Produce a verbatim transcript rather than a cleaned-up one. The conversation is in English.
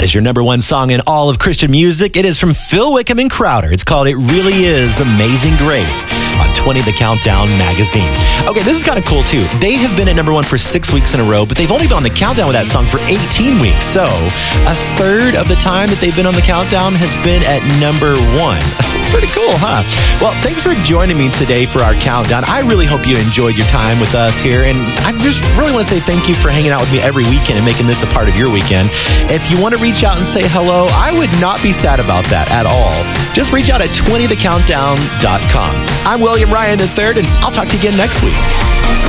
as your number one song in all of Christian music. It is from Phil Wickham and Crowder. It's called It Really Is Amazing Grace on twenty The Countdown magazine. Okay, this is kind of cool too. They have been at number one for six weeks in a row, but they've only been on the countdown with that song for eighteen weeks. So a third of the time that they've been on the countdown has been at number one. Pretty cool, huh? Well, thanks for joining me today for our countdown. I really hope you enjoyed your time with us here, and I just really want to say thank you for hanging out with me every weekend and making this a part of your weekend. If you want to reach out and say hello, I would not be sad about that at all. Just reach out at twenty the countdown dot com. I'm William Ryan the third, and I'll talk to you again next week.